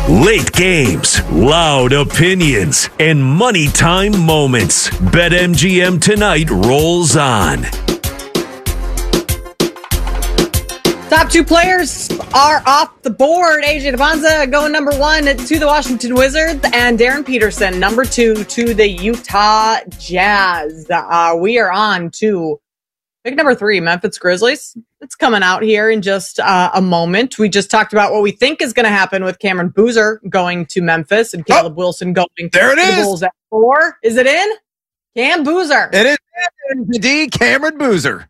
Late games, loud opinions, and money time moments. BetMGM tonight rolls on. Top two players are off the board. AJ Deponsa going number one to the Washington Wizards, and Darren Peterson number two to the Utah Jazz. We are on to pick number three, Memphis Grizzlies. It's coming out here in just a moment. We just talked about what we think is going to happen with Cameron Boozer going to Memphis and Caleb Wilson going to the Bulls at 4. Is it in? Cam Boozer. It is indeed Cameron Boozer.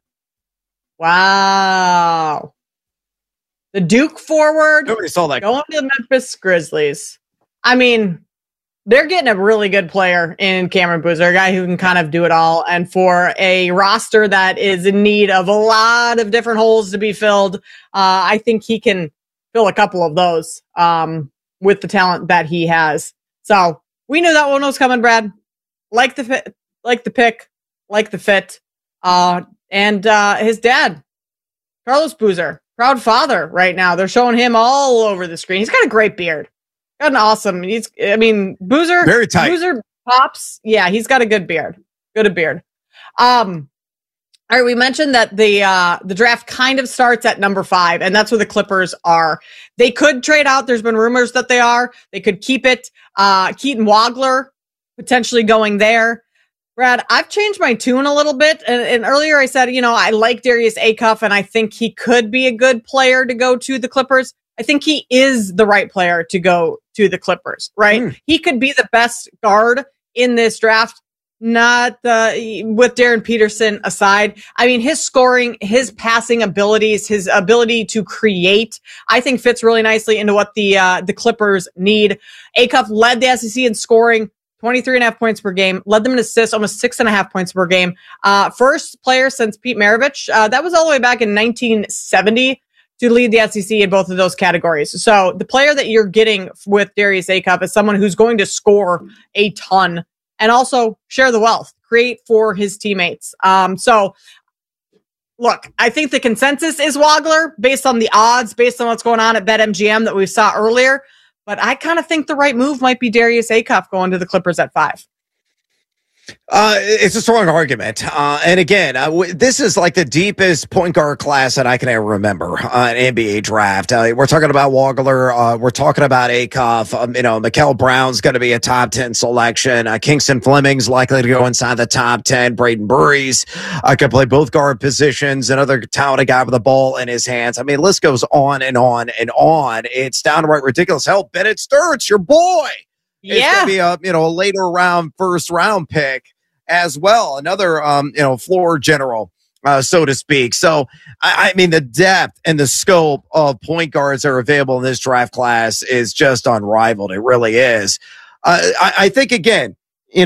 Wow. The Duke forward. Nobody saw that. Going to the Memphis Grizzlies. I mean, they're getting a really good player in Cameron Boozer, a guy who can kind of do it all. And for a roster that is in need of a lot of different holes to be filled, I think he can fill a couple of those with the talent that he has. So we knew that one was coming, Brad. Like the fit, like the pick, like the fit. And his dad, Carlos Boozer, proud father right now. They're showing him all over the screen. He's got a great beard. Got an awesome. Boozer. Very tight. Boozer pops. Yeah, he's got a good beard. Good beard. All right, we mentioned that the draft kind of starts at number 5, and that's where the Clippers are. They could trade out. There's been rumors that they are. They could keep it. Keaton Wagler potentially going there. Brad, I've changed my tune a little bit. And earlier I said, I like Darius Acuff, and I think he could be a good player to go to the Clippers. I think he is the right player to go to the Clippers, right? He could be the best guard in this draft, not with Darren Peterson aside. I mean, his scoring, his passing abilities, his ability to create, I think fits really nicely into what the Clippers need. Acuff led the SEC in scoring, 23.5 points per game, led them in assists, almost 6.5 points per game. First player since Pete Maravich. That was all the way back in 1970 to lead the SEC in both of those categories. So the player that you're getting with Darius Acuff is someone who's going to score a ton and also share the wealth, create for his teammates. So look, I think the consensus is Wagler based on the odds, based on what's going on at BetMGM that we saw earlier. But I kind of think the right move might be Darius Acuff going to the Clippers at 5. It's a strong argument. And again, this is like the deepest point guard class that I can ever remember, an NBA draft. We're talking about Wagler. We're talking about Acuff. Mikal Brown's going to be a top 10 selection. Kingston Fleming's likely to go inside the top 10. Braden Burries could play both guard positions. Another talented guy with the ball in his hands. I mean, list goes on and on and on. It's downright ridiculous. Hell, Bennett Sturts, your boy. Yeah. It's going to be a later round, first round pick as well. Another, floor general, so to speak. So, I mean, the depth and the scope of point guards that are available in this draft class is just unrivaled. It really is. I think, again,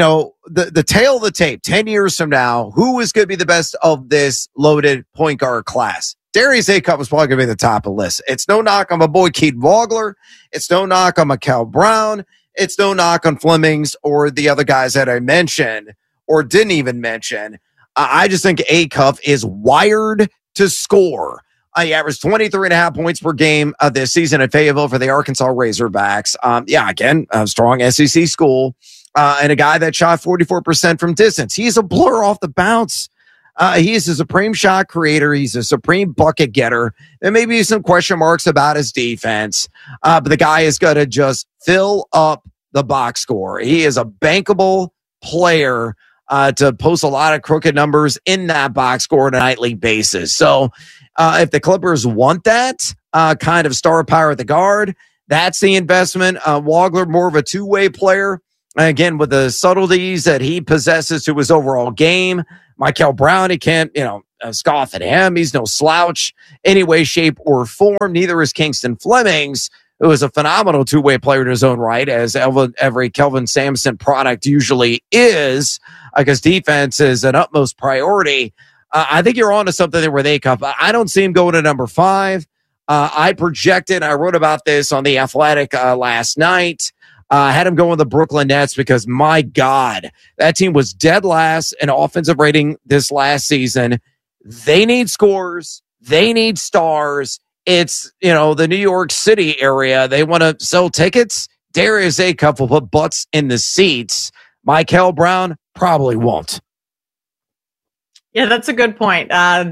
the tail of the tape, 10 years from now, who is going to be the best of this loaded point guard class? Darius Acuff was probably going to be the top of the list. It's no knock on my boy Keaton Wagler. It's no knock on Mikal Brown. It's no knock on Flemings or the other guys that I mentioned or didn't even mention. I just think Acuff is wired to score. He averaged 23.5 points per game this season at Fayetteville for the Arkansas Razorbacks. Again, a strong SEC school and a guy that shot 44% from distance. He's a blur off the bounce. He is a supreme shot creator. He's a supreme bucket getter. There may be some question marks about his defense, but the guy is going to just fill up the box score. He is a bankable player to post a lot of crooked numbers in that box score on a nightly basis. So if the Clippers want that kind of star power at the guard, that's the investment. Wagler, more of a two-way player. Again, with the subtleties that he possesses to his overall game. Mikal Brown, he can't, scoff at him. He's no slouch any way, shape, or form. Neither is Kingston Flemings, who is a phenomenal two-way player in his own right, as every Kelvin Sampson product usually is, because defense is an utmost priority. I think you're on to something there with Acuff. I don't see him going to number 5. I projected, I wrote about this on The Athletic last night. I had him going with the Brooklyn Nets because, my God, that team was dead last in offensive rating this last season. They need scores. They need stars. it's, the New York City area. They want to sell tickets. Darius Acuff will put butts in the seats. Michael Brown probably won't. Yeah, that's a good point. Can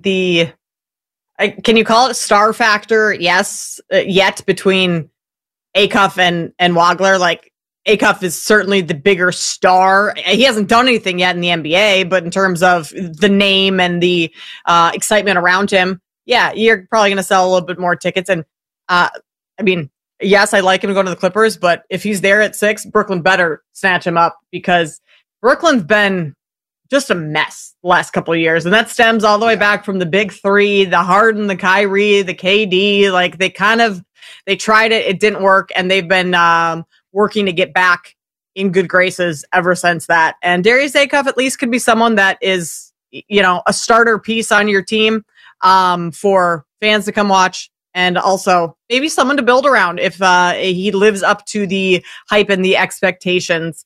you call it star factor? Yes, yet between Acuff and Wagler. Like, Acuff is certainly the bigger star. He hasn't done anything yet in the NBA, but in terms of the name and the excitement around him, yeah, you're probably going to sell a little bit more tickets. And yes, I like him to go to the Clippers, but if he's there at 6, Brooklyn better snatch him up, because Brooklyn's been just a mess the last couple of years. And that stems all the way back from the big 3, the Harden, the Kyrie, the KD. Like, they tried it. It didn't work. And they've been working to get back in good graces ever since that. And Darius Acuff at least could be someone that is, a starter piece on your team for fans to come watch. And also maybe someone to build around if he lives up to the hype and the expectations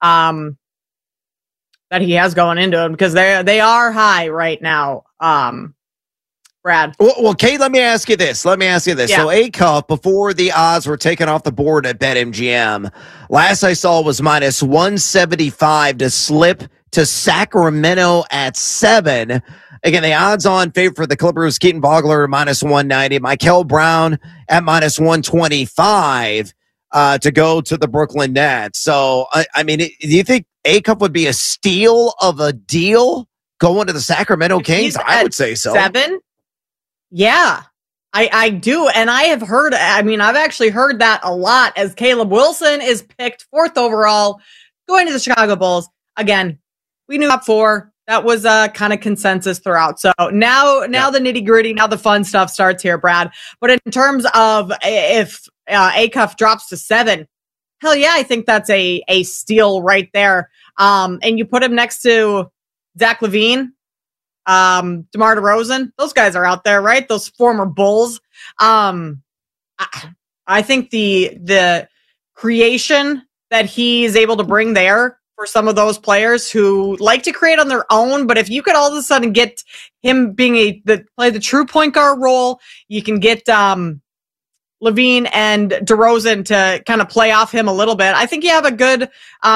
that he has going into him, because they are high right now. Brad. Well, Kate, let me ask you this. Yeah. So Acuff, before the odds were taken off the board at BetMGM, last I saw was minus 175 to slip to Sacramento at 7. Again, the odds on favor for the Clippers, Keaton Vogler minus 190, Michael Brown at minus 125 to go to the Brooklyn Nets. So, do you think Acuff would be a steal of a deal going to the Sacramento Kings? I would say so. 7? Yeah, I do. And I have heard, I've actually heard that a lot, as Caleb Wilson is picked 4th overall going to the Chicago Bulls. Again, we knew top 4. That was kind of consensus throughout. So now the nitty gritty, now the fun stuff starts here, Brad. But in terms of if Acuff drops to 7, hell yeah, I think that's a steal right there. And you put him next to Zach LaVine, DeMar DeRozan. Those guys are out there, right? Those former Bulls. I think the creation that he's able to bring there for some of those players who like to create on their own, but if you could all of a sudden get him being play the true point guard role, you can get LaVine and DeRozan to kind of play off him a little bit. I think you have a good,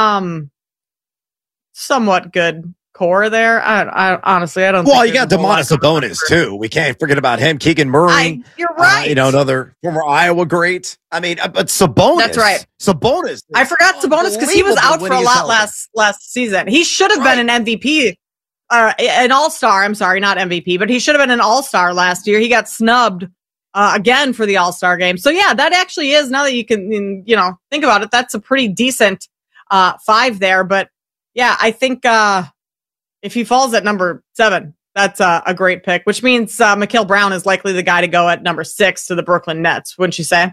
somewhat good core there. I honestly, I don't. Well, you got Domantas Sabonis too. We can't forget about him. Keegan Murray. You're right. Another former Iowa great. But Sabonis. That's right. Sabonis. I forgot Sabonis because he was out for a lot last season. He should have been an MVP, an All-Star. I'm sorry, not MVP, but he should have been an All-Star last year. He got snubbed again for the All-Star game. So yeah, that actually is, now that you can think about it, that's a pretty decent 5 there. But yeah, I think if he falls at number 7, that's a great pick, which means Michael Brown is likely the guy to go at number 6 to the Brooklyn Nets, wouldn't you say?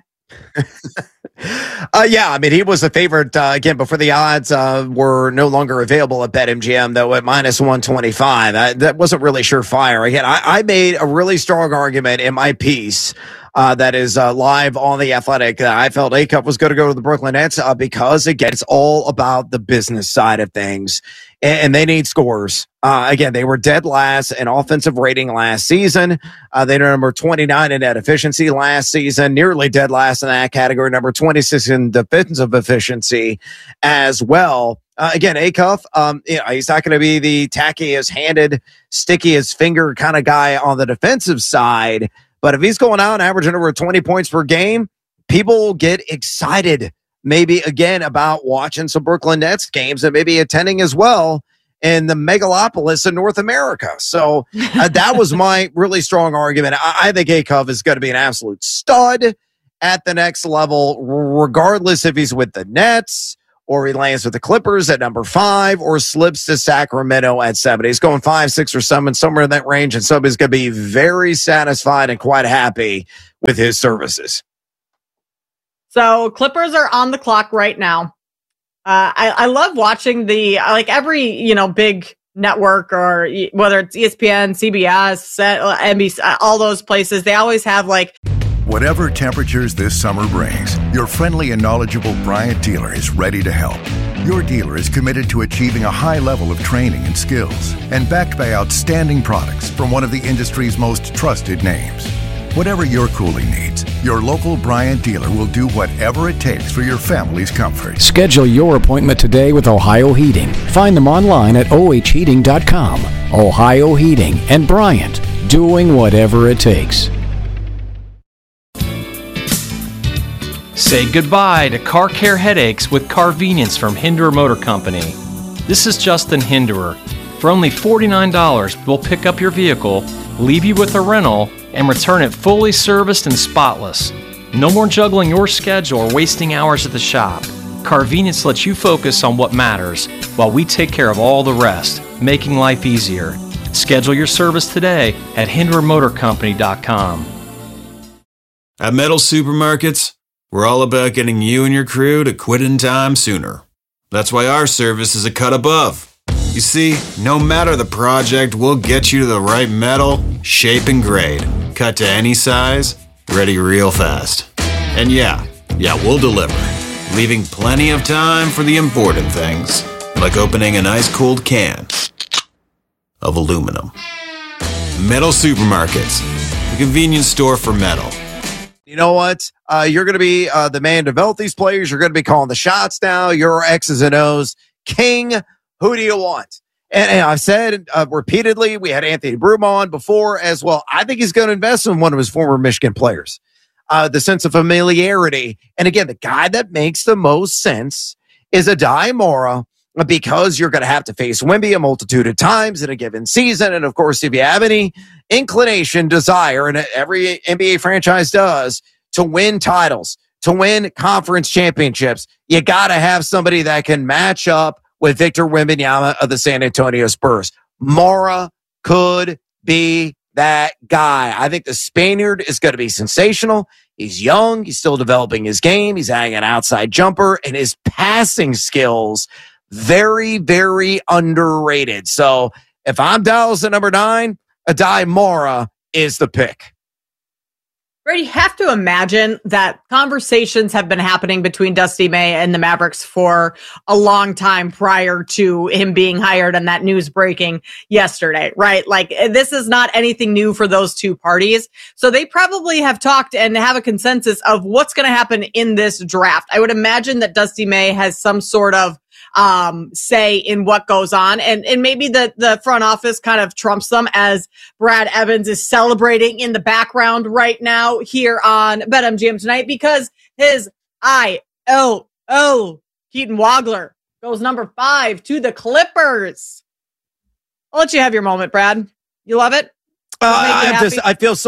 Yeah, he was a favorite again before the odds were no longer available at BetMGM, though at minus 125. That wasn't really surefire. Again, I made a really strong argument in my piece that is live on The Athletic. I felt Acuff was going to go to the Brooklyn Nets because, again, it's all about the business side of things, and they need scores. Again, they were dead last in offensive rating last season. They were number 29 in net efficiency last season, nearly dead last in that category, number 26 in defensive efficiency as well. Again, Acuff, he's not going to be the tackiest handed, stickiest finger kind of guy on the defensive side. But if he's going out averaging over 20 points per game, people get excited maybe again about watching some Brooklyn Nets games and maybe attending as well in the megalopolis of North America. So that was my really strong argument. I think Acuff is going to be an absolute stud at the next level, regardless if he's with the Nets or he lands with the Clippers at number 5 or slips to Sacramento at 7. He's going 5, 6, or 7, somewhere in that range, and somebody's going to be very satisfied and quite happy with his services. So Clippers are on the clock right now. I love watching every, big network, or whether it's ESPN, CBS, NBC, all those places, they always have Whatever temperatures this summer brings, your friendly and knowledgeable Bryant dealer is ready to help. Your dealer is committed to achieving a high level of training and skills, and backed by outstanding products from one of the industry's most trusted names. Whatever your cooling needs, your local Bryant dealer will do whatever it takes for your family's comfort. Schedule your appointment today with Ohio Heating. Find them online at ohheating.com. Ohio Heating and Bryant, doing whatever it takes. Say goodbye to car care headaches with Carvenience from Hinderer Motor Company. This is Justin Hinderer. For only $49, we'll pick up your vehicle, leave you with a rental, and return it fully serviced and spotless. No more juggling your schedule or wasting hours at the shop. Carvenience lets you focus on what matters while we take care of all the rest, making life easier. Schedule your service today at HindererMotorCompany.com. At Metal Supermarkets, we're all about getting you and your crew to quit in time sooner. That's why our service is a cut above. You see, no matter the project, we'll get you to the right metal, shape, and grade. Cut to any size, ready real fast. And yeah, we'll deliver, leaving plenty of time for the important things, like opening an ice-cold can of aluminum. Metal Supermarkets, the convenience store for metal. You know what? You're going to be the man to develop these players. You're going to be calling the shots now. You're X's and O's king. Who do you want? And I've said repeatedly, we had Anthony Broome on before as well. I think he's going to invest in one of his former Michigan players. The sense of familiarity. And again, the guy that makes the most sense is Adai Mora, because you're going to have to face Wemby a multitude of times in a given season. And of course, if you have any inclination, desire, and every NBA franchise does, to win titles, to win conference championships, you got to have somebody that can match up with Victor Wembanyama of the San Antonio Spurs. Mora could be that guy. I think the Spaniard is going to be sensational. He's young. He's still developing his game. He's adding an outside jumper, and his passing skills, very, very underrated. So if I'm Dallas at number 9, Adai Mora is the pick. Brady, have to imagine that conversations have been happening between Dusty May and the Mavericks for a long time prior to him being hired and that news breaking yesterday, right? Like, this is not anything new for those two parties. So they probably have talked and have a consensus of what's going to happen in this draft. I would imagine that Dusty May has some sort of say in what goes on. And maybe the front office kind of trumps them, as Brad Evans is celebrating in the background right now here on BetMGM tonight, because his Keaton Wagler goes number 5 to the Clippers. I'll let you have your moment, Brad. You love it? I feel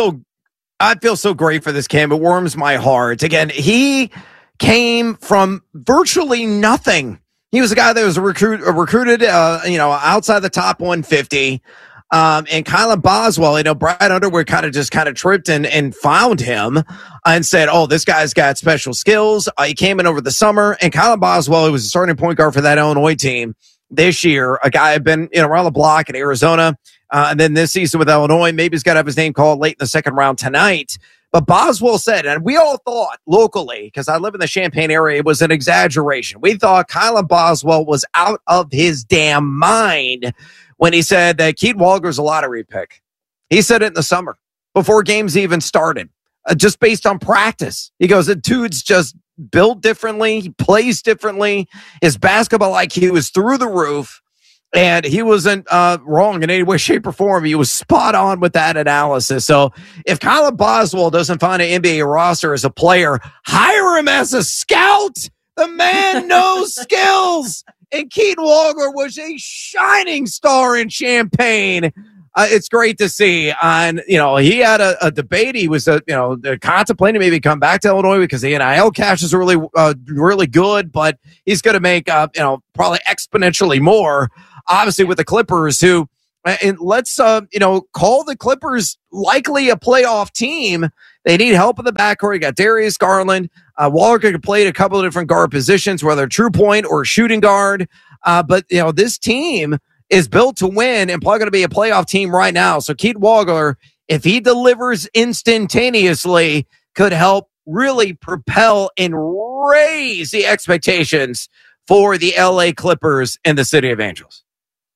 so great for this Cam. It warms my heart. Again, he came from virtually nothing. He was a guy that was recruited, outside the top 150. And Kylan Boswell, Brad Underwood kind of tripped and found him and said, oh, this guy's got special skills. He came in over the summer, and Kylan Boswell, who was a starting point guard for that Illinois team this year, a guy had been around the block in Arizona. And then this season with Illinois, maybe he's got to have his name called late in the second round tonight. But Boswell said, and we all thought locally, because I live in the Champaign area, it was an exaggeration. We thought Kylan Boswell was out of his damn mind when he said that Keaton Wagler's a lottery pick. He said it in the summer before games even started, just based on practice. He goes, the dude's just built differently. He plays differently. His basketball IQ is through the roof. And he wasn't wrong in any way, shape, or form. He was spot on with that analysis. So if Kylan Boswell doesn't find an NBA roster as a player, hire him as a scout. The man knows skills. And Keaton Wagler was a shining star in Champaign. It's great to see. And, he had a debate. He was, contemplating maybe come back to Illinois because the NIL cash is really, really good, but he's going to make, probably exponentially more. Obviously, with the Clippers, who, and let's, call the Clippers likely a playoff team. They need help in the backcourt. You got Darius Garland. Walker could play at a couple of different guard positions, whether true point or shooting guard. But this team is built to win and probably going to be a playoff team right now. So Keaton Wagler, if he delivers instantaneously, could help really propel and raise the expectations for the LA Clippers and the City of Angels.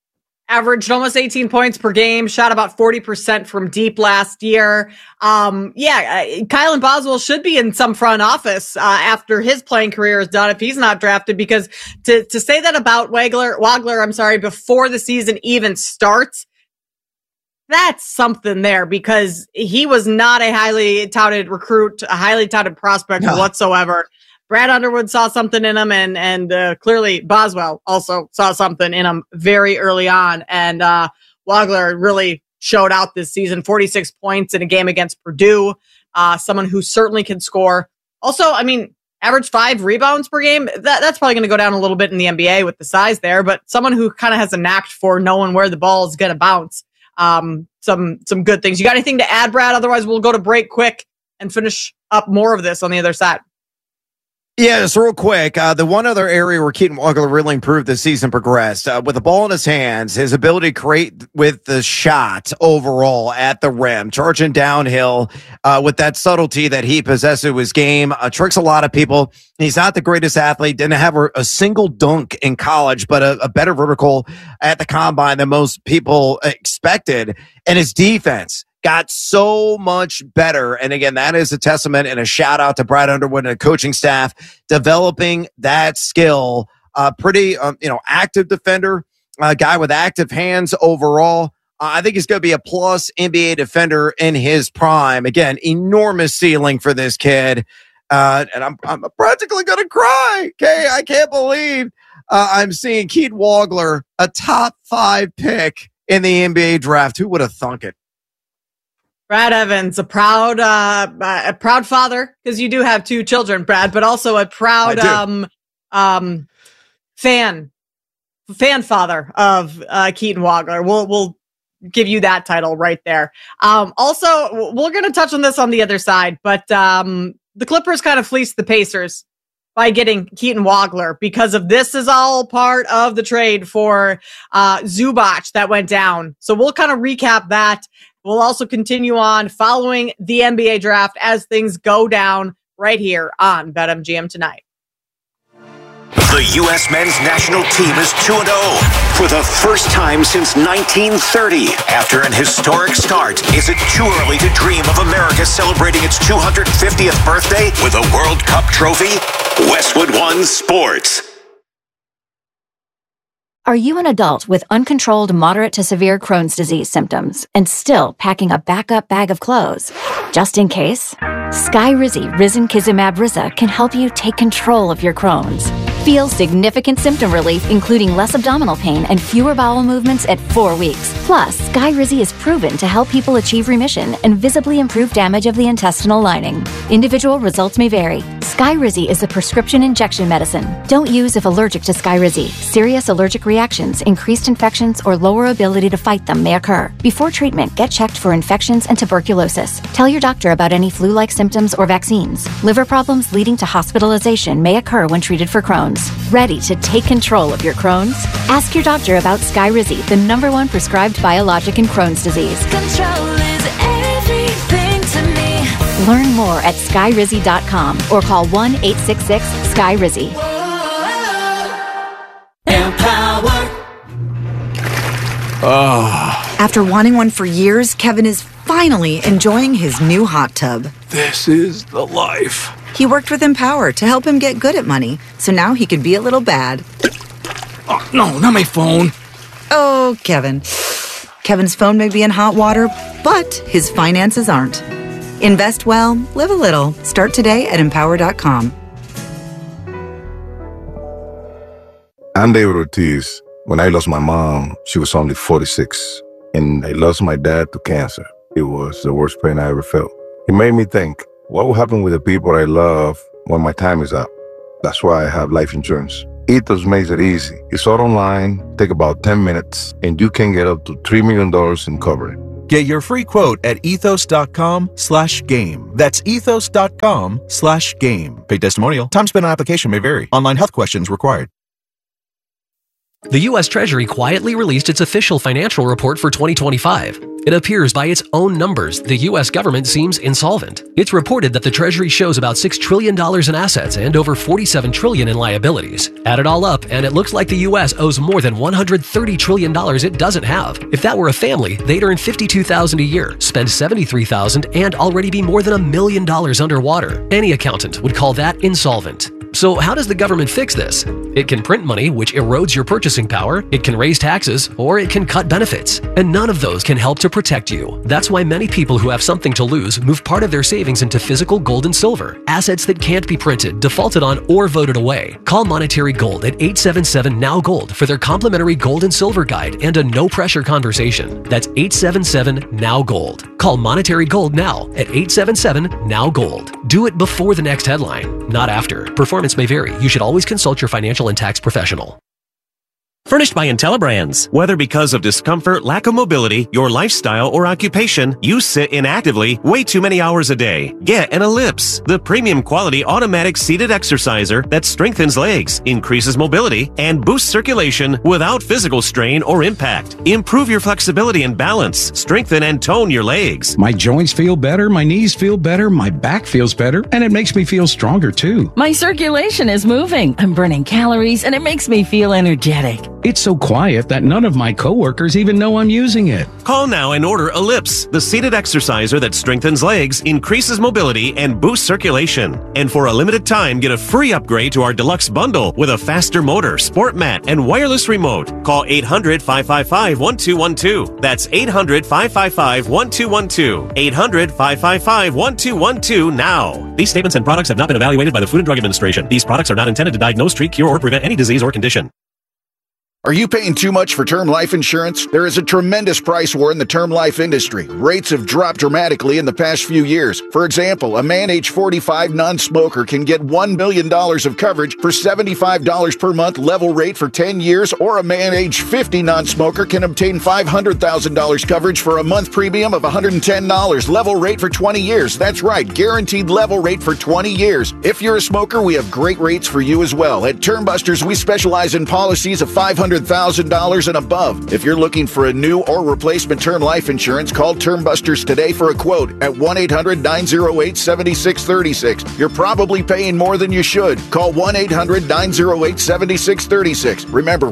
averaged almost 18 points per game, shot about 40% from deep last year. Kylan Boswell should be in some front office after his playing career is done if he's not drafted, because to say that about Wagler, before the season even starts, that's something there, because he was not a highly touted recruit, a highly touted prospect whatsoever. Brad Underwood saw something in him, and clearly Boswell also saw something in him very early on. And Wagler really showed out this season, 46 points in a game against Purdue. Someone who certainly can score. Also, average 5 rebounds per game. That's probably going to go down a little bit in the NBA with the size there, but someone who kind of has a knack for knowing where the ball is going to bounce. Some good things. You got anything to add, Brad? Otherwise, we'll go to break quick and finish up more of this on the other side. Yeah, just real quick. The one other area where Keaton Wagler really improved as the season progressed, with the ball in his hands, his ability to create with the shot overall at the rim, charging downhill with that subtlety that he possessed to his game, tricks a lot of people. He's not the greatest athlete, didn't have a single dunk in college, but a better vertical at the combine than most people expected. And his defense got so much better. And again, that is a testament and a shout out to Brad Underwood and the coaching staff developing that skill. Pretty, active defender, a guy with active hands overall. I think he's going to be a plus NBA defender in his prime. Again, enormous ceiling for this kid. And I'm practically going to cry. Okay. I can't believe I'm seeing Keaton Wagler, a top 5 pick in the NBA draft. Who would have thunk it? Brad Evans, a proud father, because you do have 2 children, Brad, but also a proud fan father of Keaton Wagler. We'll give you that title right there. Also, we're going to touch on this on the other side, but the Clippers kind of fleeced the Pacers by getting Keaton Wagler, because of this is all part of the trade for Zubac that went down. So we'll kind of recap that. We'll also continue on following the NBA draft as things go down right here on BetMGM Tonight. The U.S. men's national team is 2-0 for the first time since 1930. After an historic start, is it too early to dream of America celebrating its 250th birthday with a World Cup trophy? Westwood One Sports. Are you an adult with uncontrolled moderate to severe Crohn's disease symptoms and still packing a backup bag of clothes? Just in case, Skyrizi Risankizumab Riza can help you take control of your Crohn's. Feel significant symptom relief, including less abdominal pain and fewer bowel movements at 4 weeks. Plus, Skyrizi is proven to help people achieve remission and visibly improve damage of the intestinal lining. Individual results may vary. Skyrizi is a prescription injection medicine. Don't use if allergic to Skyrizi. Serious allergic reactions, increased infections, or lower ability to fight them may occur. Before treatment, get checked for infections and tuberculosis. Tell your doctor about any flu-like symptoms or vaccines. Liver problems leading to hospitalization may occur when treated for Crohn's. Ready to take control of your Crohn's? Ask your doctor about Skyrizi, the #1 prescribed biologic in Crohn's disease. Control is everything to me. Learn more at skyrizi.com or call 1-866-SKYRIZI. Empower. After wanting one for years, Kevin is finally enjoying his new hot tub. This is the life. He worked with Empower to help him get good at money, so now he could be a little bad. Oh, no, not my phone. Oh, Kevin. Kevin's phone may be in hot water, but his finances aren't. Invest well, live a little. Start today at Empower.com. I'm David Ortiz. When I lost my mom, she was only 46, and I lost my dad to cancer. It was the worst pain I ever felt. It made me think, what will happen with the people I love when my time is up? That's why I have life insurance. Ethos makes it easy. It's all online, take about 10 minutes, and you can get up to $3 million in coverage. Get your free quote at ethos.com/game. That's ethos.com/game. Paid testimonial. Time spent on application may vary. Online health questions required. The U.S. Treasury quietly released its official financial report for 2025. It appears by its own numbers the U.S. government seems insolvent. It's reported that the Treasury shows about $6 trillion in assets and over $47 trillion in liabilities. Add it all up, and it looks like the U.S. owes more than $130 trillion it doesn't have. If that were a family, they'd earn $52,000 a year, spend $73,000, and already be more than $1 million underwater. Any accountant would call that insolvent. So how does the government fix this? It can print money, which erodes your purchasing power, it can raise taxes, or it can cut benefits. And none of those can help to protect you. That's why many people who have something to lose move part of their savings into physical gold and silver, assets that can't be printed, defaulted on, or voted away. Call Monetary Gold at 877-NOW-GOLD for their complimentary gold and silver guide and a no-pressure conversation. That's 877-NOW-GOLD. Call Monetary Gold now at 877-NOW-GOLD. Do it before the next headline, not after. Performance may vary. You should always consult your financial and tax professional. Furnished by IntelliBrands. Whether because of discomfort, lack of mobility, your lifestyle, or occupation, you sit inactively way too many hours a day. Get an Ellipse, the premium quality automatic seated exerciser that strengthens legs, increases mobility, and boosts circulation without physical strain or impact. Improve your flexibility and balance, strengthen and tone your legs. My joints feel better, my knees feel better, my back feels better, and it makes me feel stronger too. My circulation is moving, I'm burning calories, and it makes me feel energetic. It's so quiet that none of my coworkers even know I'm using it. Call now and order Ellipse, the seated exerciser that strengthens legs, increases mobility, and boosts circulation. And for a limited time, get a free upgrade to our deluxe bundle with a faster motor, sport mat, and wireless remote. Call 800-555-1212. That's 800-555-1212. 800-555-1212 now. These statements and products have not been evaluated by the Food and Drug Administration. These products are not intended to diagnose, treat, cure, or prevent any disease or condition. Are you paying too much for term life insurance? There is a tremendous price war in the term life industry. Rates have dropped dramatically in the past few years. For example, a man age 45 non-smoker can get $1 million of coverage for $75 per month level rate for 10 years, or a man age 50 non-smoker can obtain $500,000 coverage for a month premium of $110 level rate for 20 years. That's right, guaranteed level rate for 20 years. If you're a smoker, we have great rates for you as well. At Termbusters, we specialize in policies of $500,000 and above. If you're looking for a new or replacement term life insurance, call Termbusters today for a quote at 1-800-908-7636. You're probably paying more than you should. Call 1-800-908-7636. Remember,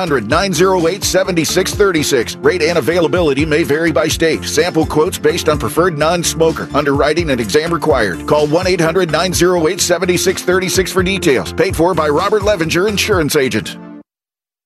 1-800-908-7636. Rate and availability may vary by state. Sample quotes based on preferred non-smoker. Underwriting and exam required. Call 1-800-908-7636 for details. Paid for by Robert Levinger, Insurance Agent.